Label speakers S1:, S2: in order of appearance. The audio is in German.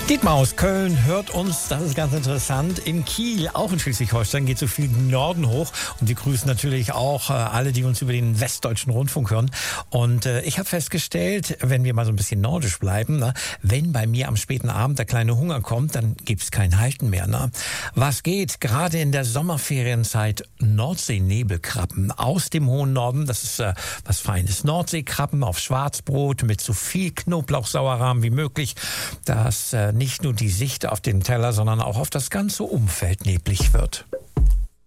S1: Dietmar aus Köln hört uns, das ist ganz interessant, in Kiel, auch in Schleswig-Holstein, geht so viel Norden hoch. Und wir grüßen natürlich auch alle, die uns über den Westdeutschen Rundfunk hören. Und ich habe festgestellt, wenn wir mal so ein bisschen nordisch bleiben, ne, wenn bei mir am späten Abend der kleine Hunger kommt, dann gibt's kein Halten mehr. Ne? Was geht? Gerade in der Sommerferienzeit Nordsee-Nebelkrabben aus dem hohen Norden. Das ist was Feines. Nordseekrabben auf Schwarzbrot mit so viel Knoblauchsauerrahm wie möglich. Das nicht nur die Sicht auf den Teller, sondern auch auf das ganze Umfeld neblig wird.